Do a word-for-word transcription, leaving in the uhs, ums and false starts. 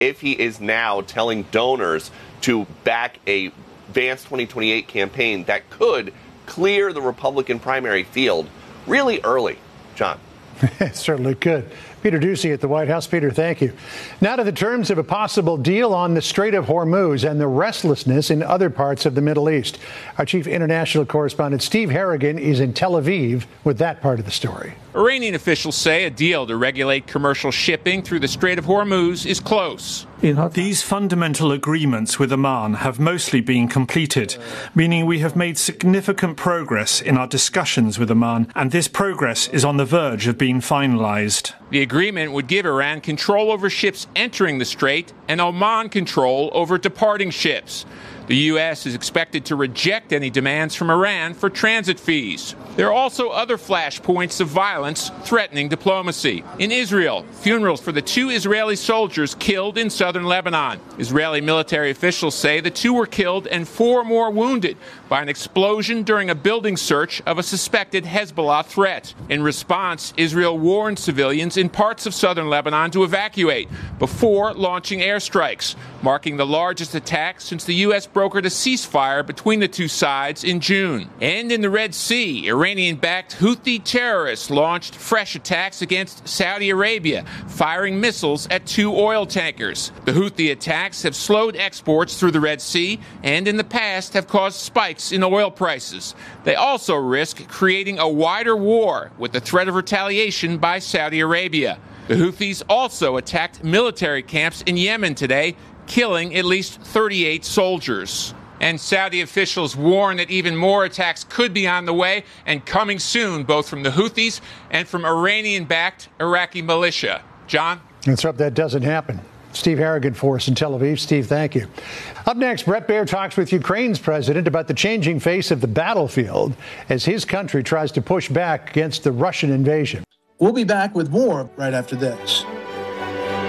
if he is now telling donors to back a Vance twenty twenty-eight campaign that could clear the Republican primary field really early. John. It certainly could. Peter Doocy at the White House. Peter, thank you. Now to the terms of a possible deal on the Strait of Hormuz and the restlessness in other parts of the Middle East. Our chief international correspondent, Steve Harrigan, is in Tel Aviv with that part of the story. Iranian officials say a deal to regulate commercial shipping through the Strait of Hormuz is close. These fundamental agreements with Oman have mostly been completed, meaning we have made significant progress in our discussions with Oman, and this progress is on the verge of being finalized. The agreement would give Iran control over ships entering the strait and Oman control over departing ships. The U S is expected to reject any demands from Iran for transit fees. There are also other flashpoints of violence threatening diplomacy. In Israel, funerals for the two Israeli soldiers killed in southern Lebanon. Israeli military officials say the two were killed and four more wounded by an explosion during a building search of a suspected Hezbollah threat. In response, Israel warned civilians in parts of southern Lebanon to evacuate before launching airstrikes, marking the largest attack since the U S brokered a ceasefire between the two sides in June. And in the Red Sea, Iranian-backed Houthi terrorists launched fresh attacks against Saudi Arabia, firing missiles at two oil tankers. The Houthi attacks have slowed exports through the Red Sea and in the past have caused spikes in oil prices. They also risk creating a wider war with the threat of retaliation by Saudi Arabia. The Houthis also attacked military camps in Yemen today, killing at least thirty-eight soldiers. And Saudi officials warn that even more attacks could be on the way and coming soon, both from the Houthis and from Iranian-backed Iraqi militia. John? Let's hope that doesn't happen. Steve Harrigan for us in Tel Aviv. Steve, thank you. Up next, Bret Baier talks with Ukraine's president about the changing face of the battlefield as his country tries to push back against the Russian invasion. We'll be back with more right after this.